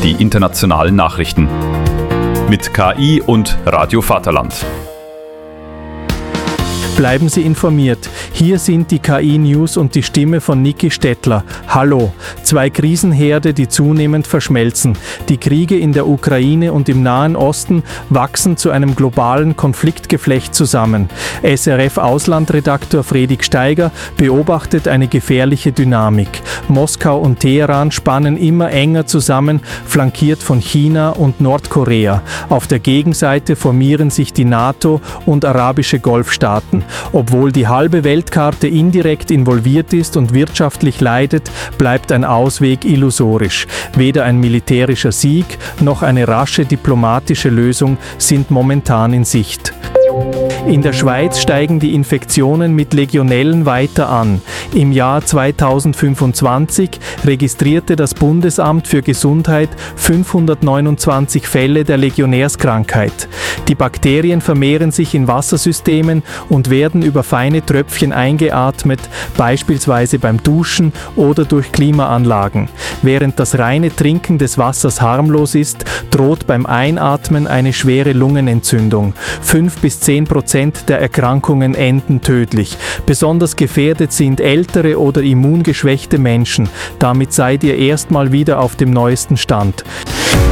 die internationalen Nachrichten. Mit KI und Radio Vaterland. Bleiben Sie informiert. Hier sind die KI-News und die Stimme von Niki Stettler. Hallo. 2 Krisenherde, die zunehmend verschmelzen. Die Kriege in der Ukraine und im Nahen Osten wachsen zu einem globalen Konfliktgeflecht zusammen. SRF-Auslandredaktor Fredrik Steiger beobachtet eine gefährliche Dynamik. Moskau und Teheran spannen immer enger zusammen, flankiert von China und Nordkorea. Auf der Gegenseite formieren sich die NATO und arabische Golfstaaten. Obwohl die halbe Weltkarte indirekt involviert ist und wirtschaftlich leidet, bleibt ein Ausweg illusorisch. Weder ein militärischer Sieg noch eine rasche diplomatische Lösung sind momentan in Sicht. In der Schweiz steigen die Infektionen mit Legionellen weiter an. Im Jahr 2025 registrierte das Bundesamt für Gesundheit 529 Fälle der Legionärskrankheit. Die Bakterien vermehren sich in Wassersystemen und werden über feine Tröpfchen eingeatmet, beispielsweise beim Duschen oder durch Klimaanlagen. Während das reine Trinken des Wassers harmlos ist, droht beim Einatmen eine schwere Lungenentzündung. 5-10% der Erkrankungen enden tödlich. Besonders gefährdet sind ältere oder immungeschwächte Menschen. Damit seid ihr erstmal wieder auf dem neuesten Stand.